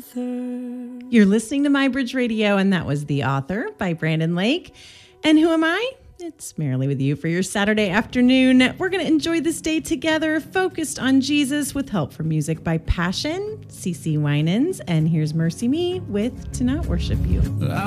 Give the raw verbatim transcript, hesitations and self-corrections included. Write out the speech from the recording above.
You're listening to My Bridge Radio, and that was The Author by Brandon Lake. And who am I? It's Merrily with you for your Saturday afternoon. We're going to enjoy this day together, focused on Jesus with help from music by Passion, C C Winans, and here's Mercy Me with To Not Worship You.